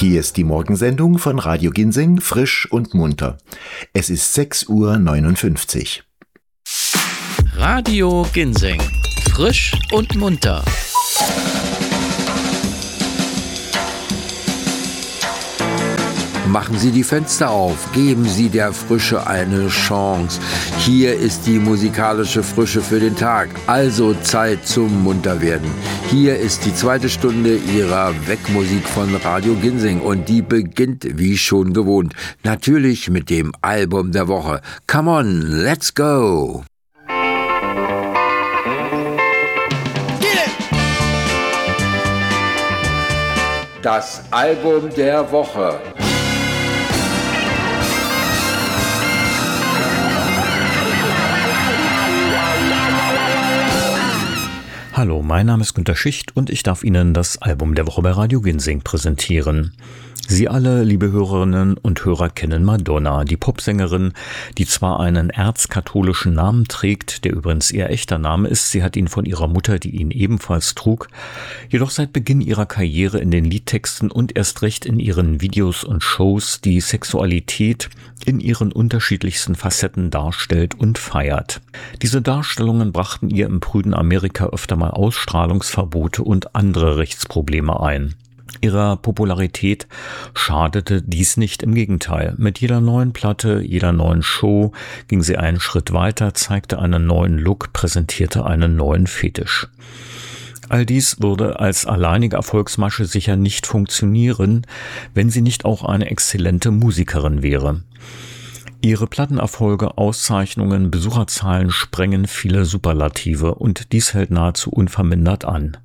Hier ist die Morgensendung von Radio Ginseng, frisch und munter. Es ist 6:59 Uhr. Radio Ginseng, frisch und munter. Machen Sie die Fenster auf, geben Sie der Frische eine Chance. Hier ist die musikalische Frische für den Tag, also Zeit zum Munterwerden. Hier ist die zweite Stunde Ihrer Weckmusik von Radio Ginseng und die beginnt wie schon gewohnt, natürlich mit dem Album der Woche. Come on, let's go! Das Album der Woche. Hallo, mein Name ist Günter Schicht und ich darf Ihnen das Album der Woche bei Radio Ginseng präsentieren. Sie alle, liebe Hörerinnen und Hörer, kennen Madonna, die Popsängerin, die zwar einen erzkatholischen Namen trägt, der übrigens ihr echter Name ist, sie hat ihn von ihrer Mutter, die ihn ebenfalls trug, jedoch seit Beginn ihrer Karriere in den Liedtexten und erst recht in ihren Videos und Shows die Sexualität in ihren unterschiedlichsten Facetten darstellt und feiert. Diese Darstellungen brachten ihr im prüden Amerika öfter mal Ausstrahlungsverbote und andere Rechtsprobleme ein. Ihrer Popularität schadete dies nicht, im Gegenteil. Mit jeder neuen Platte, jeder neuen Show ging sie einen Schritt weiter, zeigte einen neuen Look, präsentierte einen neuen Fetisch. All dies würde als alleinige Erfolgsmasche sicher nicht funktionieren, wenn sie nicht auch eine exzellente Musikerin wäre. Ihre Plattenerfolge, Auszeichnungen, Besucherzahlen sprengen viele Superlative und dies hält nahezu unvermindert an.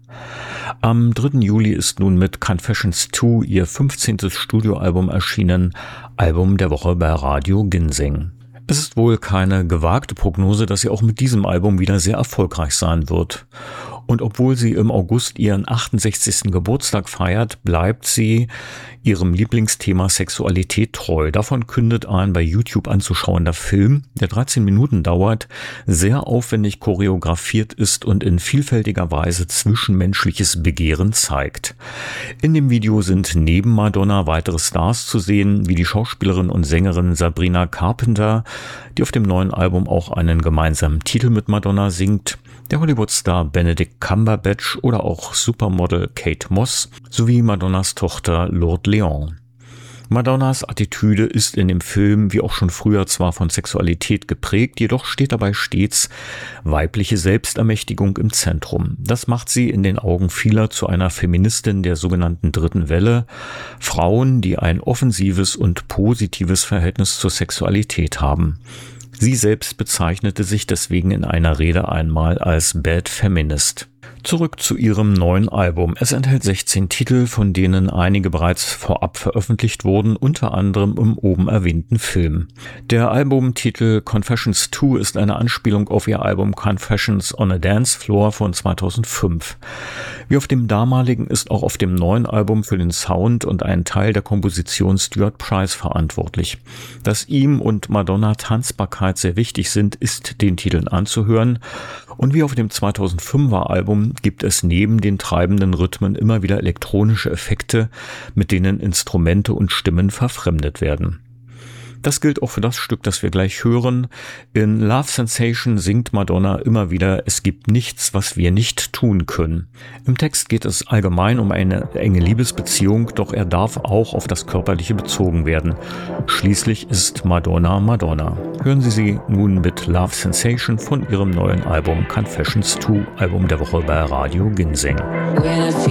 Am 3. Juli ist nun mit Confessions 2 ihr 15. Studioalbum erschienen, Album der Woche bei Radio Ginseng. Es ist wohl keine gewagte Prognose, dass sie auch mit diesem Album wieder sehr erfolgreich sein wird. Und obwohl sie im August ihren 68. Geburtstag feiert, bleibt sie ihrem Lieblingsthema Sexualität treu. Davon kündet ein bei YouTube anzuschauender Film, der 13 Minuten dauert, sehr aufwendig choreografiert ist und in vielfältiger Weise zwischenmenschliches Begehren zeigt. In dem Video sind neben Madonna weitere Stars zu sehen, wie die Schauspielerin und Sängerin Sabrina Carpenter, die auf dem neuen Album auch einen gemeinsamen Titel mit Madonna singt, der Hollywood-Star Benedict Cumberbatch oder auch Supermodel Kate Moss sowie Madonnas Tochter Lourdes Leon. Madonnas Attitüde ist in dem Film wie auch schon früher zwar von Sexualität geprägt, jedoch steht dabei stets weibliche Selbstermächtigung im Zentrum. Das macht sie in den Augen vieler zu einer Feministin der sogenannten dritten Welle, Frauen, die ein offensives und positives Verhältnis zur Sexualität haben. Sie selbst bezeichnete sich deswegen in einer Rede einmal als Bad Feminist. Zurück zu ihrem neuen Album. Es enthält 16 Titel, von denen einige bereits vorab veröffentlicht wurden, unter anderem im oben erwähnten Film. Der Albumtitel Confessions 2 ist eine Anspielung auf ihr Album Confessions on a Dance Floor von 2005. Wie auf dem damaligen ist auch auf dem neuen Album für den Sound und einen Teil der Komposition Stuart Price verantwortlich. Dass ihm und Madonna Tanzbarkeit sehr wichtig sind, ist den Titeln anzuhören. Und wie auf dem 2005er Album gibt es neben den treibenden Rhythmen immer wieder elektronische Effekte, mit denen Instrumente und Stimmen verfremdet werden. Das gilt auch für das Stück, das wir gleich hören. In Love Sensation singt Madonna immer wieder: Es gibt nichts, was wir nicht tun können. Im Text geht es allgemein um eine enge Liebesbeziehung, doch er darf auch auf das Körperliche bezogen werden. Schließlich ist Madonna Madonna. Hören Sie sie nun mit Love Sensation von ihrem neuen Album Confessions 2, Album der Woche bei Radio Ginseng.